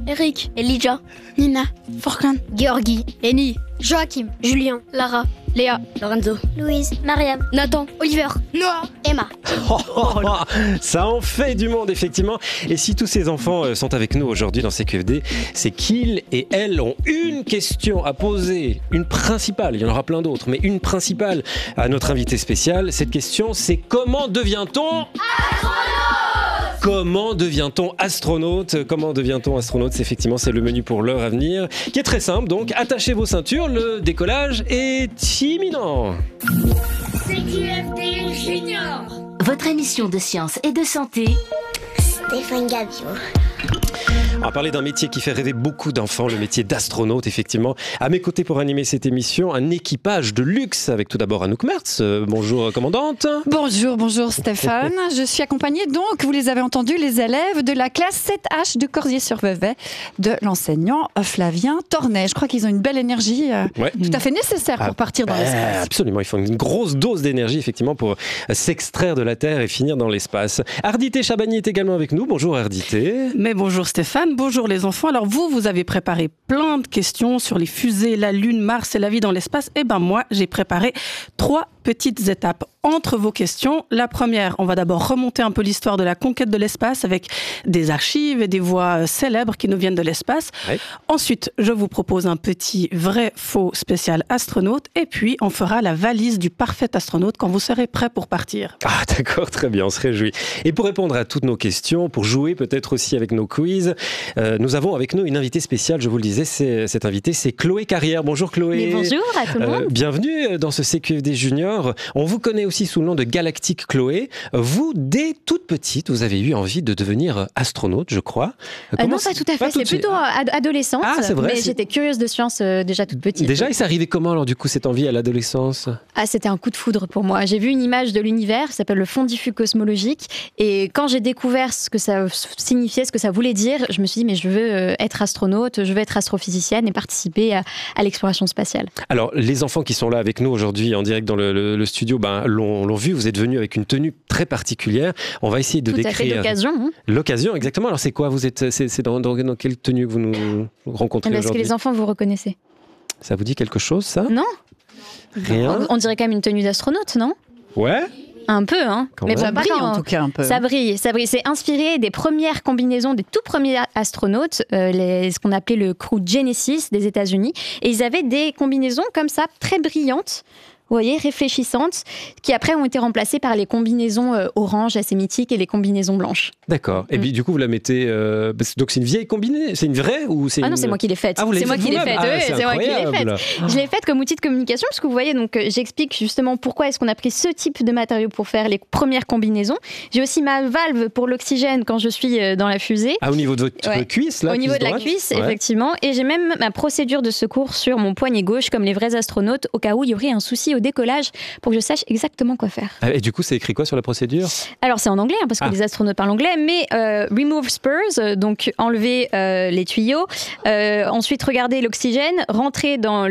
Eric, Elijah, Nina, Furkan, Georgi, Lenny, Joachim, Julien, Lara, Léa, Lorenzo, Louise, Mariam, Nathan, Oliver, Noah, Emma. Ça en fait du monde, effectivement. Et si tous ces enfants sont avec nous aujourd'hui dans CQFD, c'est qu'ils et elles ont une question à poser, une principale, il y en aura plein d'autres, mais une principale à notre invité spécial. Cette question, c'est comment devient-on astronaute ? Comment devient-on astronaute ? Comment devient-on astronaute ? C'est le menu pour l'heure à venir, qui est très simple. Donc, attachez vos ceintures, le décollage est imminent. CQFD Junior. Votre émission de science et de santé. Stéphane Gavio. On va parler d'un métier qui fait rêver beaucoup d'enfants, le métier d'astronaute, effectivement. À mes côtés pour animer cette émission, un équipage de luxe avec tout d'abord Anouk Mertz. Bonjour, commandante. Bonjour Stéphane. Je suis accompagnée donc, vous les avez entendus, les élèves de la classe 7H de Corsier-sur-Vevey de l'enseignant Flavien Tornet. Je crois qu'ils ont une belle énergie tout à fait nécessaire pour partir dans l'espace. Absolument, il faut une grosse dose d'énergie, effectivement, pour s'extraire de la Terre et finir dans l'espace. Ardité Chabani est également avec nous. Bonjour Ardité. Mais bonjour Stéphane. Bonjour les enfants. Alors vous avez préparé plein de questions sur les fusées, la Lune, Mars et la vie dans l'espace. Et ben moi, j'ai préparé 3 petites étapes entre vos questions. La première, on va d'abord remonter un peu l'histoire de la conquête de l'espace avec des archives et des voix célèbres qui nous viennent de l'espace. Ouais. Ensuite, je vous propose un petit vrai-faux spécial astronaute. Et puis, on fera la valise du parfait astronaute quand vous serez prêts pour partir. Ah d'accord, très bien, on se réjouit. Et pour répondre à toutes nos questions, pour jouer peut-être aussi avec nos quiz, nous avons avec nous une invitée spéciale, je vous le disais, cette invitée, c'est Chloé Carrière. Bonjour Chloé. Mais bonjour à tout le monde. Bienvenue dans ce CQFD Junior. On vous connaît aussi sous le nom de Galactique Chloé. Vous, dès toute petite, vous avez eu envie de devenir astronaute, je crois. Non, pas tout à fait. C'est plutôt adolescente. Ah, c'est vrai. Mais j'étais curieuse de science déjà toute petite. Déjà, et ça arrivait comment alors du coup cette envie à l'adolescence ? Ah, c'était un coup de foudre pour moi. J'ai vu une image de l'univers, ça s'appelle le fond diffus cosmologique. Et quand j'ai découvert ce que ça signifiait, ce que ça voulait dire, je me suis dit, mais je veux être astronaute, je veux être astrophysicienne et participer à l'exploration spatiale. Alors, les enfants qui sont là avec nous aujourd'hui en direct dans le studio, l'ont vu, vous êtes venus avec une tenue très particulière. On va essayer de décrire. Tout à fait, l'occasion. L'occasion, exactement. Alors, c'est quoi ? C'est dans quelle tenue que vous nous rencontrez aujourd'hui ? Est-ce que les enfants vous reconnaissez ? Ça vous dit quelque chose, ça ? Non ? Rien ? On dirait quand même une tenue d'astronaute, non ? Ouais. Un peu, hein. Mais ça brille en tout cas un peu. Ça brille. C'est inspiré des premières combinaisons des tout premiers astronautes, ce qu'on appelait le crew Genesis des États-Unis. Et ils avaient des combinaisons comme ça, très brillantes. Vous voyez, réfléchissantes, qui après ont été remplacées par les combinaisons orange assez mythiques et les combinaisons blanches. D'accord. Et puis du coup, vous la mettez... donc c'est une vieille combinée ? C'est une vraie ou c'est non, c'est moi qui l'ai faite. Ah, vous l'avez c'est moi qui l'ai faite. C'est moi qui l'ai faite. Je l'ai faite comme outil de communication, parce que vous voyez, donc j'explique justement pourquoi est-ce qu'on a pris ce type de matériau pour faire les premières combinaisons. J'ai aussi ma valve pour l'oxygène quand je suis dans la fusée. Ah, au niveau de votre cuisse, là ? Au niveau de la cuisse, effectivement. Et j'ai même ma procédure de secours sur mon poignet gauche, comme les vrais astronautes, au cas où il y aurait un souci au décollage, pour que je sache exactement quoi faire. Et du coup, c'est écrit quoi sur la procédure ? Alors, c'est en anglais, parce que les astronautes parlent anglais, mais remove spurs, donc enlever les tuyaux, ensuite regarder l'oxygène, rentrer dans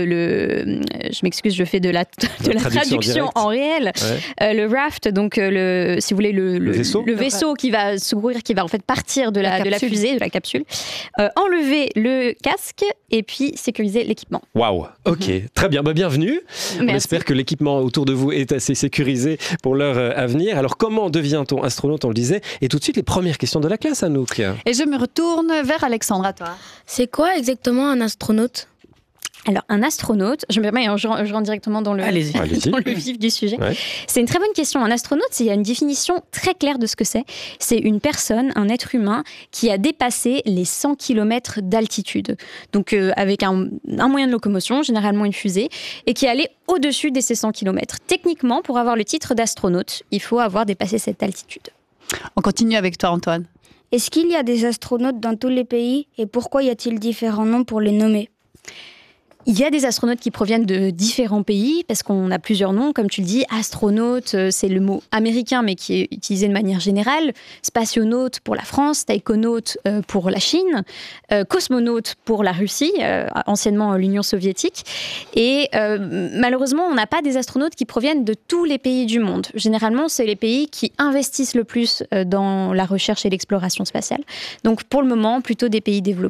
je m'excuse, je fais de la traduction en réel, le raft, donc si vous voulez le vaisseau qui va secourir, qui va en fait partir de la fusée, de la capsule, enlever le casque et puis sécuriser l'équipement. Waouh, ok, très bien, bienvenue. Merci. On espère que l'équipement autour de vous est assez sécurisé pour l'heure à venir. Alors, comment devient-on astronaute, on le disait ? Et tout de suite, les premières questions de la classe, Anouk. Et je me retourne vers Alexandre, à toi. C'est quoi exactement un astronaute ? Alors, un astronaute, je rentre directement dans le vif du sujet. Ouais. C'est une très bonne question. Un astronaute, il y a une définition très claire de ce que c'est. C'est une personne, un être humain, qui a dépassé les 100 km d'altitude. Donc, avec un moyen de locomotion, généralement une fusée, et qui est allé au-dessus de ces 100 km. Techniquement, pour avoir le titre d'astronaute, il faut avoir dépassé cette altitude. On continue avec toi, Antoine. Est-ce qu'il y a des astronautes dans tous les pays et pourquoi y a-t-il différents noms pour les nommer ? Il y a des astronautes qui proviennent de différents pays, parce qu'on a plusieurs noms, comme tu le dis. Astronaute, c'est le mot américain, mais qui est utilisé de manière générale. Spationaute pour la France, taïkonaute pour la Chine, cosmonaute pour la Russie, anciennement l'Union soviétique. Et malheureusement, on n'a pas des astronautes qui proviennent de tous les pays du monde. Généralement, c'est les pays qui investissent le plus dans la recherche et l'exploration spatiale. Donc pour le moment, plutôt des pays développés.